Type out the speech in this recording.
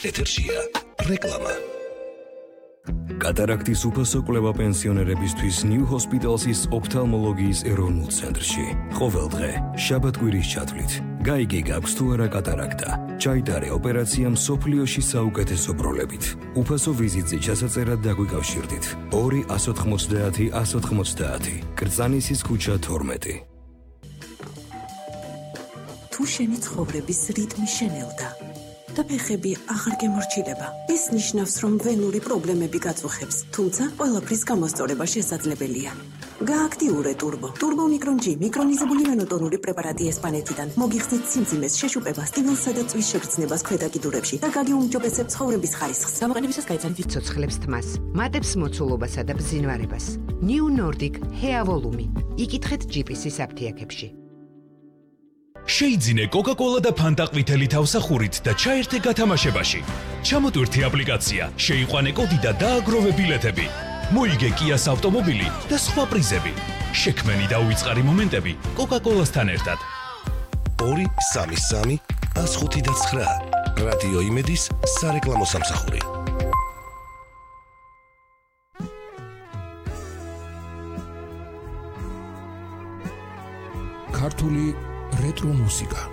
ეთერშია რეკლამა. კატარაქტის უფასო კვლევა პენსიონერებისთვის New Hospital's ოფთალმოლოგიის ეროვნულ ცენტრში. ყოველ დღე, შაბათ-კვირის ჩათვლით, გაიგე გაქვს თუ არა კატარაქტა. ჩაიტარე ოპერაცია მსოფლიოში საუკეთესო ბროლებით. უფასო ვიზიტზე ჩასაწერად დაგვიკავშირდით. 2-190-190. კრწანისის ქუჩა 12. თუ შენი ცხოვრების რიტმი შენელდა და ფეხები აღარ გემორჩილება, ეს ნიშნავს, რომ ვენური პრობლემები გაწუხებს, თუმცა ყველაფრის გამოსწორება შესაძლებელია. გააქტიურე ტურბო მიკრონ G მიკრონიზებული მონოტონური პრეპარატი ესპანეთიდან მოგიხსნით სიმძიმეს, შეშუპებას, ტკივილსა და წვის შეგრძნებას ქვედა კიდურებში და გაგიუმჯობესებს ცხოვრების ხარისხს. გამოყენებისას გაიცანით ცოცხლებს თმას, მატებს მოცულობასა და ბზინვარებას. New Nordic Hair Volume. იკითხეთ GPS-ის აფთიაქებში. შეიძინე Coca-Cola და Fanta ყვითელი თავსახურით და ჩაერთე გათამაშებაში. ჩამოტვირთე აპლიკაცია, შეიყვანე კოდი და დააგროვე ბილეთები. მოიგე Kia-ს ავტომობილი და სხვა პრიზები. შექმენი და უიწყარი მომენტები Coca-Cola-სთან ერთად. 2-33-105-9 რადიო იმედის სარეკლამო სამსახური. ქართული რეტრო მუსიკა.